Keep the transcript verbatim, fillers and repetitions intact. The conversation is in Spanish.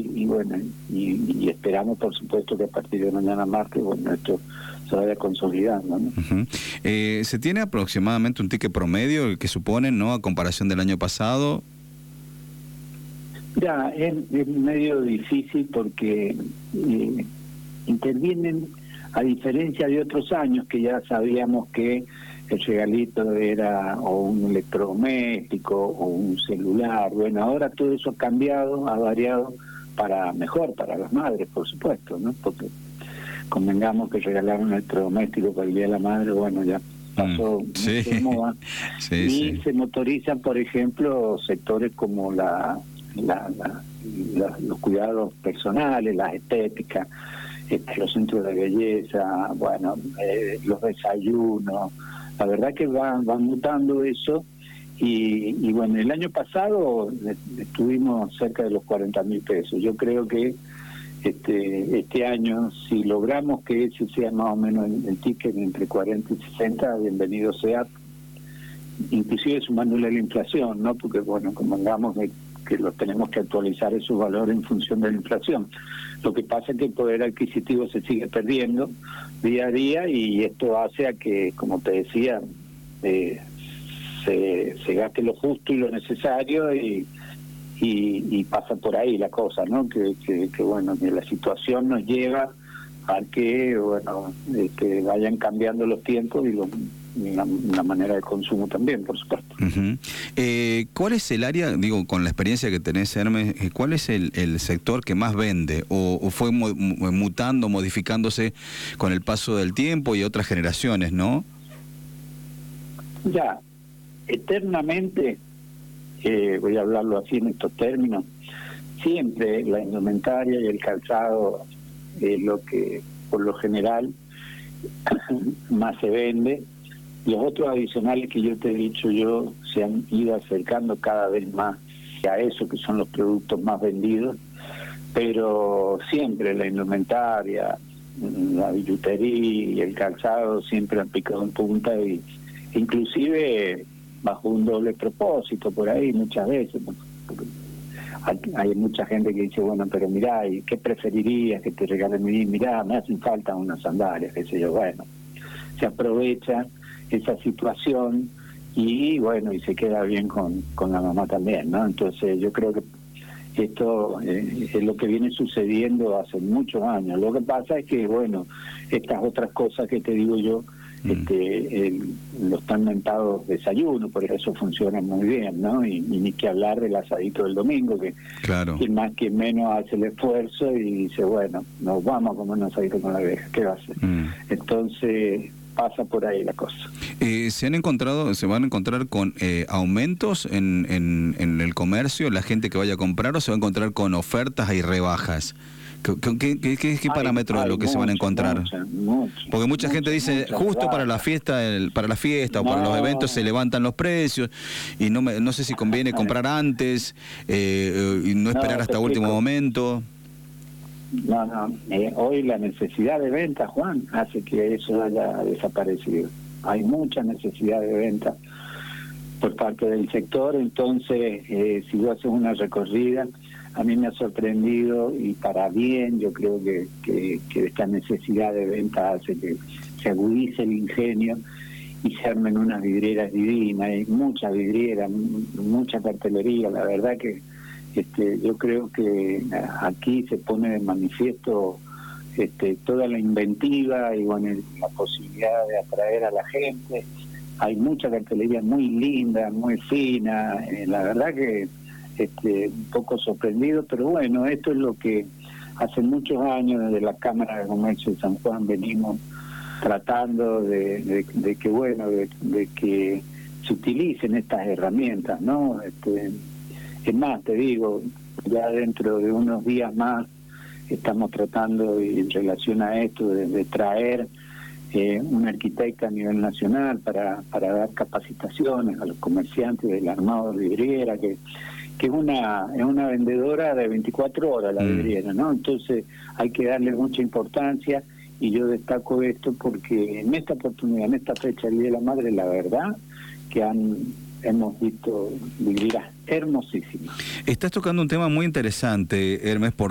y, y bueno, y, y esperamos por supuesto que a partir de mañana martes, bueno, esto se vaya consolidando, ¿no? Uh-huh. eh, ¿Se tiene aproximadamente un ticket promedio, el que suponen, ¿no?, a comparación del año pasado? Ya, es, es medio difícil porque eh, intervienen, a diferencia de otros años que ya sabíamos que el regalito era o un electrodoméstico o un celular. Bueno, ahora todo eso ha cambiado, ha variado para mejor para las madres, por supuesto, ¿no? Porque convengamos que regalar un electrodoméstico para el Día de la Madre, bueno, ya pasó mm, sí. mucho de moda. Sí, y sí. se motorizan, por ejemplo, sectores como la, la, la, la los cuidados personales, las estéticas, este, los centros de belleza, bueno, eh, los desayunos. La verdad que van, van mutando eso. Y, y bueno, el año pasado estuvimos cerca de los cuarenta mil pesos. Yo creo que este este año, si logramos que ese sea más o menos el, el ticket entre cuarenta y sesenta, bienvenido sea, inclusive sumándole la inflación, ¿no? Porque bueno, convengamos de que lo tenemos que actualizar esos valores en función de la inflación. Lo que pasa es que el poder adquisitivo se sigue perdiendo día a día, y esto hace a que, como te decía, eh, se, se gaste lo justo y lo necesario, y, y, y pasa por ahí la cosa, ¿no? Que, que, que bueno, que la situación nos lleva a que, bueno, eh, que vayan cambiando los tiempos y los La, la manera de consumo también, por supuesto. Uh-huh. eh, ¿Cuál es el área, digo, con la experiencia que tenés, Hermes, eh, cuál es el, el sector que más vende o, o fue mo, mutando, modificándose con el paso del tiempo y otras generaciones, ¿no? Ya, eternamente, eh, voy a hablarlo así en estos términos, siempre la indumentaria y el calzado es lo que, por lo general, más se vende. Los otros adicionales que yo te he dicho yo se han ido acercando cada vez más a eso, que son los productos más vendidos, pero siempre la indumentaria, la billutería y el calzado siempre han picado en punta, y inclusive bajo un doble propósito por ahí muchas veces, porque hay, hay mucha gente que dice, bueno, pero mirá, ¿y qué preferirías que te regalen? Mirá, me hacen falta unas sandalias, qué sé yo. Bueno, se aprovecha esa situación y bueno, y se queda bien con, con la mamá también, ¿no? Entonces yo creo que esto eh, es lo que viene sucediendo hace muchos años. Lo que pasa es que, bueno, estas otras cosas que te digo yo, mm. este el, los tan mentados desayunos, por eso funcionan muy bien, ¿no? Y, y ni que hablar del asadito del domingo, que claro, quien más quien menos hace el esfuerzo y dice, bueno, nos vamos a comer un asadito con la abeja, ¿qué va a hacer? Mm. Entonces pasa por ahí la cosa. Eh, ¿Se han encontrado, se van a encontrar con eh, aumentos en, en, en el comercio, la gente que vaya a comprar, o se va a encontrar con ofertas y rebajas? ¿Qué, qué, qué, qué, qué parámetro es lo que mucha, se van a encontrar? Mucha, mucha, Porque mucha, mucha gente dice, mucha, justo para la fiesta, el, para la fiesta no. o para los eventos se levantan los precios, y no me, no sé si conviene comprar antes eh, y no esperar no, hasta último momento. No, no, eh, hoy la necesidad de venta, Juan, hace que eso haya desaparecido. Hay mucha necesidad de venta por parte del sector, entonces eh, si vos haces una recorrida, a mí me ha sorprendido, y para bien, yo creo que, que, que esta necesidad de venta hace que se agudice el ingenio y se armen unas vidrieras divinas, hay muchas vidrieras, mucha cartelería, la verdad que Este, yo creo que aquí se pone de manifiesto este, toda la inventiva y bueno, la posibilidad de atraer a la gente. Hay mucha cartelería muy linda, muy fina, eh, la verdad que este, un poco sorprendido, pero bueno, esto es lo que hace muchos años desde la Cámara de Comercio de San Juan venimos tratando de, de, de que bueno, de, de que se utilicen estas herramientas, ¿no? Este, Es más, te digo, ya dentro de unos días más estamos tratando, y en relación a esto, de, de traer eh, un arquitecto a nivel nacional para, para dar capacitaciones a los comerciantes del armado de vidriera, que, que es una es una vendedora de veinticuatro horas la mm. vidriera, ¿no? Entonces hay que darle mucha importancia, y yo destaco esto porque en esta oportunidad, en esta fecha del Día de la Madre, la verdad que han hemos visto vidrieras hermosísimas. Estás tocando un tema muy interesante, Hermes, porque